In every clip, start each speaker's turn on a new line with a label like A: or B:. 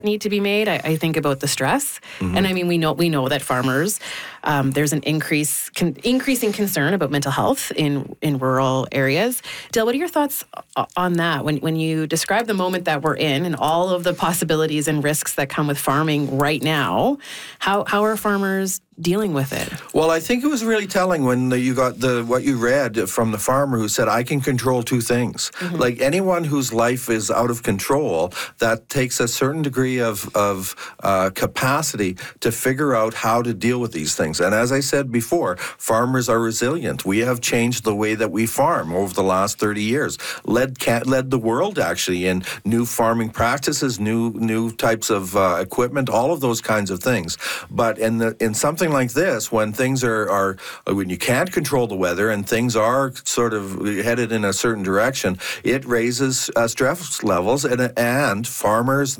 A: need to be made. I think about the stress, and I mean we know that farmers, there's an increasing concern about mental health in rural areas. Dale, what are your thoughts on that when you describe the moment that we're in and all of the possibilities and risks that come with farming right now? How are farmers dealing with it?
B: Well, I think it was really telling when you got what you read from the farmer who said, I can control two things. Like anyone whose life is out of control, that takes a certain degree of capacity to figure out how to deal with these things. And as I said before, farmers are resilient. We have changed the way that we farm over the last 30 years. Led the world actually in new farming practices, new types of equipment, all of those kinds of things. But in something like this, when things are when you can't control the weather and things are sort of headed in a certain direction, it raises stress levels, and farmers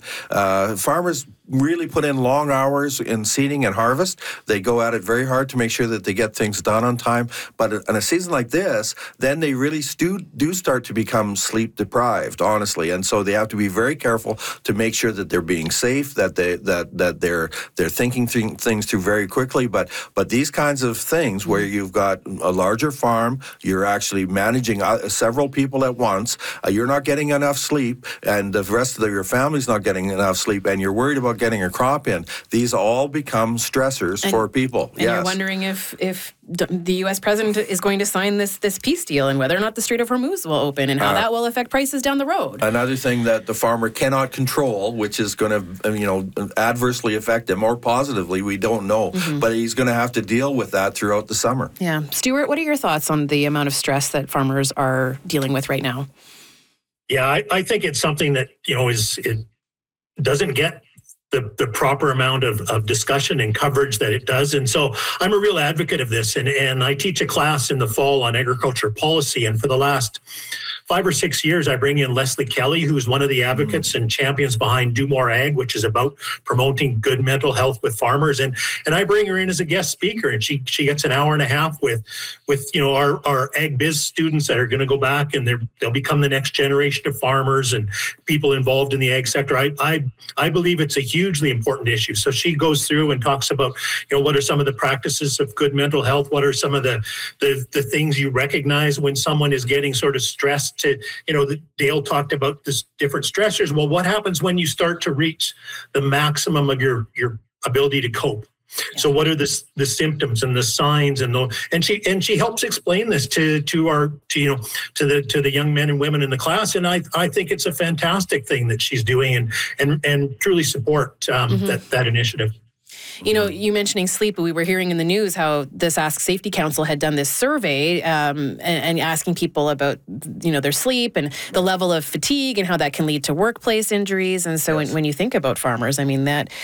B: really put in long hours in seeding and harvest. They go at it very hard to make sure that they get things done on time. But in a season like this, then they really do start to become sleep deprived, honestly. And so they have to be very careful to make sure that they're being safe, that they're thinking things through very quickly. But these kinds of things where you've got a larger farm, you're actually managing several people at once, you're not getting enough sleep, and the rest of your family's not getting enough sleep, and you're worried about getting a crop in. These all become stressors for people.
A: And you're wondering if the U.S. president is going to sign this peace deal and whether or not the Strait of Hormuz will open and how that will affect prices down the road.
B: Another thing that the farmer cannot control, which is going to adversely affect him or positively, we don't know. But he's going to have to deal with that throughout the summer.
A: Yeah. Stuart, what are your thoughts on the amount of stress that farmers are dealing with right now?
C: Yeah, I think it's something that, it doesn't get the proper amount of discussion and coverage that it does. And so I'm a real advocate of this. And I teach a class in the fall on agriculture policy. And for the last 5 or 6 years, I bring in Leslie Kelly, who's one of the advocates and champions behind Do More Ag, which is about promoting good mental health with farmers. And I bring her in as a guest speaker, and she gets an hour and a half with our ag biz students that are going to go back and they'll become the next generation of farmers and people involved in the ag sector. I believe it's a hugely important issue. So she goes through and talks about, what are some of the practices of good mental health? What are some of the things you recognize when someone is getting sort of stressed? Dale talked about this different stressors. Well, what happens when you start to reach the maximum of your ability to cope? Yeah. So what are the symptoms and the signs and she helps explain this to the young men and women in the class, and I think it's a fantastic thing that she's doing and truly support that initiative.
A: You mentioning sleep, but we were hearing in the news how this Ask Safety Council had done this survey and asking people about, their sleep and the level of fatigue and how that can lead to workplace injuries. And so when you think about farmers, I mean,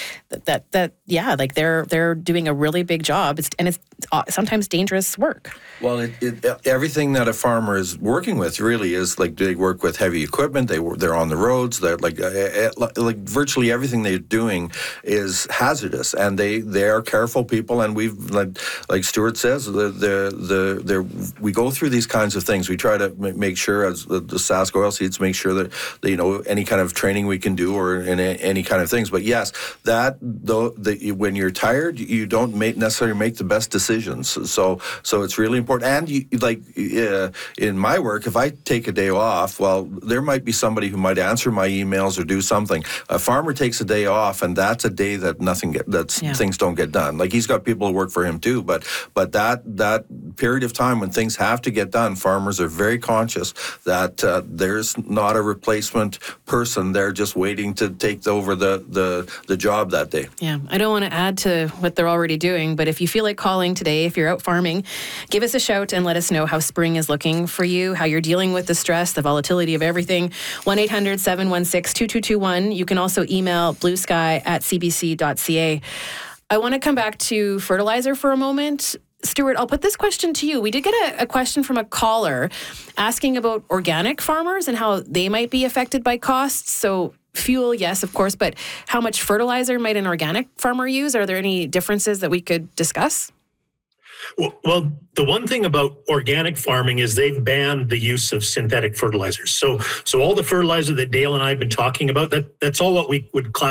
A: they're doing a really big job. It's sometimes dangerous work.
B: Well, everything that a farmer is working with really is like they work with heavy equipment. They're on the roads. They're like virtually everything they're doing is hazardous, and they are careful people. And we've like Stuart says, we go through these kinds of things. We try to make sure as the Sask Oilseeds make sure that any kind of training we can do or in any kind of things. But yes, when you're tired, you don't necessarily make the best decisions. So it's really important. And in my work, if I take a day off, well, there might be somebody who might answer my emails or do something. A farmer takes a day off, and that's a day that things don't get done. Like, he's got people who work for him too, but that period of time when things have to get done, farmers are very conscious that there's not a replacement person there just waiting to take over the job that day.
A: Yeah, I don't want to add to what they're already doing, but if you feel like calling today, if you're out farming, give us a shout and let us know how spring is looking for you, how you're dealing with the stress, the volatility of everything. 1-800-716-2221. You can also email bluesky@cbc.ca. I want to come back to fertilizer for a moment. Stuart, I'll put this question to you. We did get a question from a caller asking about organic farmers and how they might be affected by costs. So fuel, yes, of course, but how much fertilizer might an organic farmer use? Are there any differences that we could discuss?
C: Well, the one thing about organic farming is they've banned the use of synthetic fertilizers. So all the fertilizer that Dale and I have been talking about, that's all what we would classify